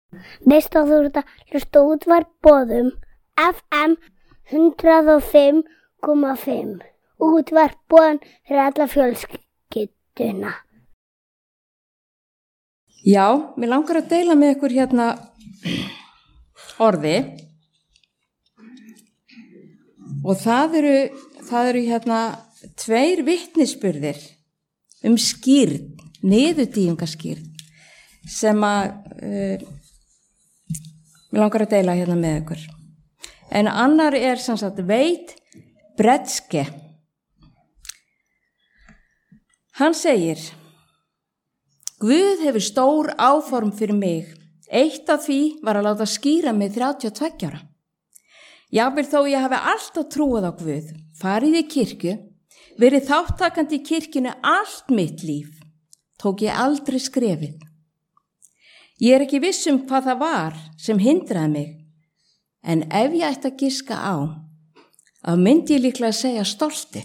Veist að þú ert að hlusta á Útvarp Boðum FM 105,5. Útvarp Boðum fyrir alla fjölskylduna. Já, mér langar að deila með ykkur hérna orði og það eru hérna 2 vitnisburðir skýrn, niðurdýfingaskýrn sem að mér langar að deila hérna með ykkur. En annar sem sagt Wade Bretske. Hann segir: Guð hefur stór áform fyrir mig. Eitt af því var að láta skíra mig 32 ára. Jafnvel þó ég hafi alltaf trúað á Guð, farið í kirkju, verið þáttakandi í kirkjunni allt mitt líf, tók ég aldrei skrefið. Ég er ekki viss hvað það var sem hindraði mig, en ef ég ætti að giska á, þá myndi ég líklega að segja stoltið.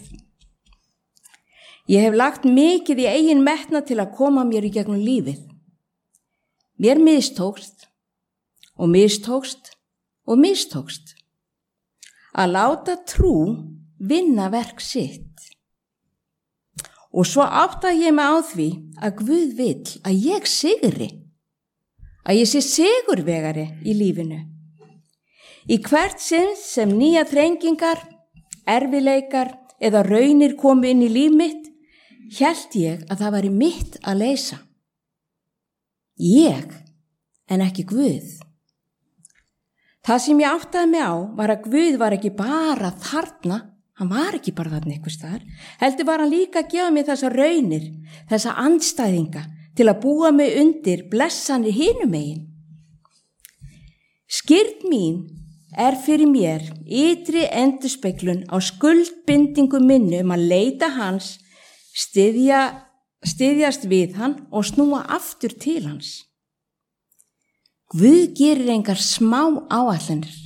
Ég hef lagt mikið í eigin metnað til að koma mér í gegnum lífið. Mér mistókst og mistókst og mistókst. Að láta trú vinna verk sitt. Og svo áttaði ég mig á því að Guð vill að ég sigri. Að ég sé sigurvegari í lífinu. Í hvert sinn sem nýja þrengingar, erfiðleikar eða raunir komu inn í líf mitt, hélt ég að það væri mitt að leysa. Ég, en ekki Guð. Það sem ég áttaði mig á var að Guð var ekki bara þarna, hann var ekki bara þarna einhvers staðar, heldur var hann líka að gefa mér þessa raunir, þessa andstæðinga til að búa mig undir blessanir hinum megin. Skírn mín fyrir mér ytri endurspeglun á skuldbindingu minni að leita hans, styðjast við hann og snúa aftur til hans. Guð gerir engar smá áætlanir.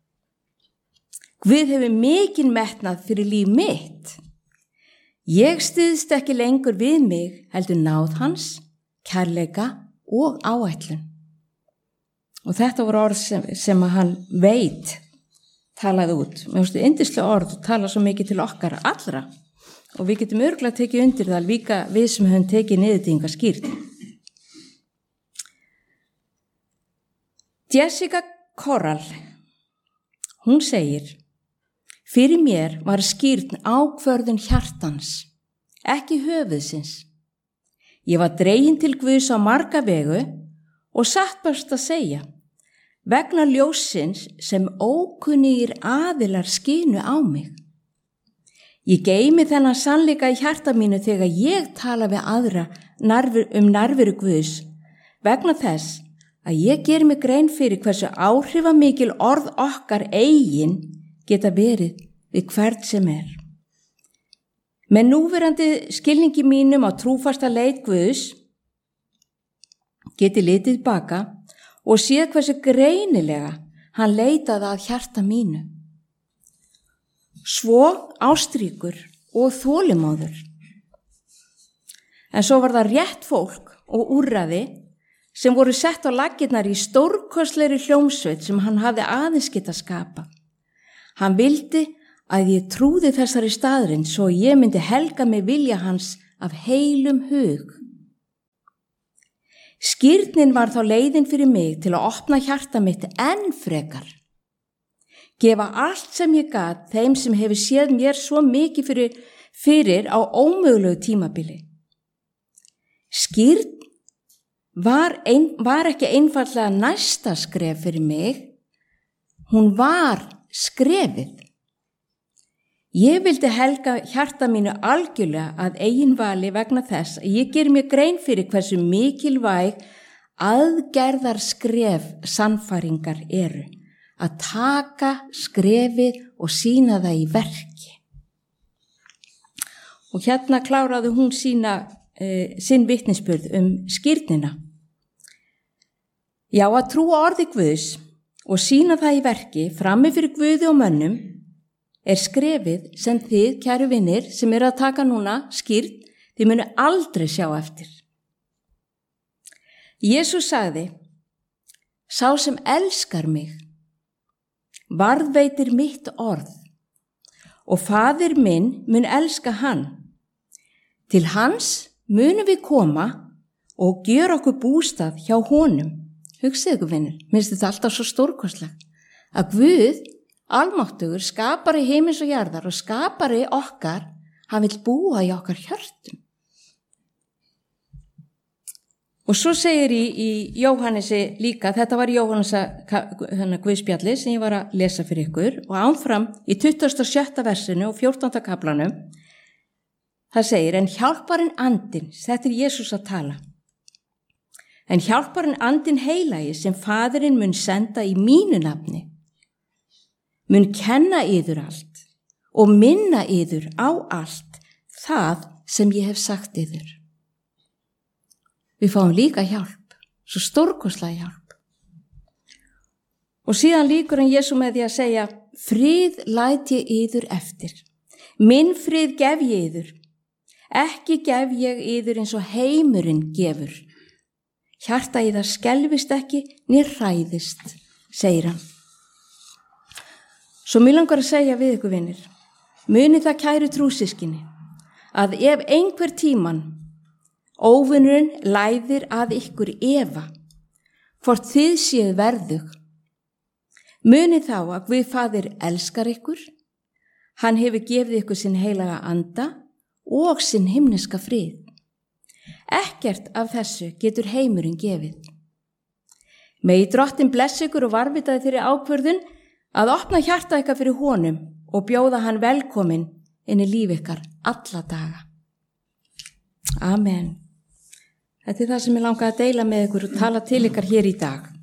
Guð hefur mikinn metnað fyrir líf mitt. Ég styðst ekki lengur við mig, heldur náð hans, kærleika og áætlun. Og þetta voru orð sem að hann veit talaði út. Mér finnst þetta yndislega orð og tala svo mikið til okkar allra. Og við getum örugglega tekið undir það líka við sem höfum tekið niðurdýfingaskírn. Jessica Corral, hún segir: Fyrir mér var skírn ákvörðun hjartans, ekki höfuðsins. Ég var dregin til Guðs á marga vegu og satt best að segja, vegna ljóssins sem ókunnugir aðilar skínu á mig. Ég geymi þennan sannleika í hjarta mínu þegar ég tala við aðra nærveru Guðs, vegna þess að ég ger mig grein fyrir hversu áhrifamikil orð okkar eigin geta verið við hvert sem er. Með núverandi skilningi mínum á trúfasta leit Guðs geti litið baka og séð hversu greinilega hann leitaði að hjarta mínu. Svo ástríkur og þolinmóður. En svo var það rétt fólk og úrræði sem voru sett á laggirnar í stórkostlegri hljómsveit sem hann hafði aðeins getað skapað. Hann vildi að ég trúði þessari staðrind svo ég myndi helga mig vilja hans af heilum hug. Skírnin var þá leiðin fyrir mig til að opna hjarta mitt enn frekar. Gefa allt sem ég gat þeim sem hefur séð mér svo mikið fyrir á ómögulegu tímabili. Skírn var ekki einfaldlega næsta skref fyrir mig, hún var skrefið. Ég vildi helga hjarta mínu algjörlega að eigin vali vegna þess að ég ger mér grein fyrir hversu mikilvæg aðgerðar skref sannfæringar eru. Að taka skrefið og sýna það í verki. Og hérna kláraði hún sinn vitnisburð skírnina. Já, að trúa orði Guðs og sýna það í verki frammi fyrir Guði og mönnum skrefið sem þið, kæru vinir, sem eru að taka núna skírn, þið munu aldrei sjá eftir. Jesús sagði: sá sem elskar mig, varðveitir mitt orð og faðir minn mun elska hann. Til hans munum við koma og gjöra okkur bústað hjá honum. Hugsið ykkur vinur, minnst þetta alltaf svo stórkostlegt að Guð, almáttugur, skapari heimins og jarðar og skapari okkar, hann vill búa í okkar hjörtum. Og svo segir í Jóhannesi líka, þetta var Jóhannesa Guðspjalli sem ég var að lesa fyrir ykkur og áfram í 27. versinu og 14. kaflanum, það segir, en hjálparinn andinn, þetta er Jesús að tala, en hjálparinn andinn heilagi sem Faðirinn mun senda í mínu nafni, mun kenna yður allt og minna yður á allt það sem ég hef sagt yður. Við fáum líka hjálp, svo stórkostlega hjálp. Og síðan líkur hann Jesú með því að segja, frið læt ég yður eftir, minn frið gef ég yður, ekki gef ég yður eins og heimurinn gefur. Hjarta yðar skelfist ekki, né hræðist, segir hann. Svo mér langar að segja við ykkur vinir, muni það kæru trúsyskinni, að ef einhver tíman óvinurinn læðir að ykkur efa, hvort þið séu verðug, muni þá að Guð Faðir elskar ykkur, hann hefur gefið ykkur sinn heilaga anda og sinn himneska frið. Ekkert af þessu getur heimurinn gefið. Megi Drottinn blessa ykkur og varvitaði þeirri ákvörðun að opna hjarta ykkar fyrir honum og bjóða hann velkomin inn í líf ykkar alla daga. Amen. Þetta er það sem ég langaði að deila með ykkur og tala til ykkar hér í dag.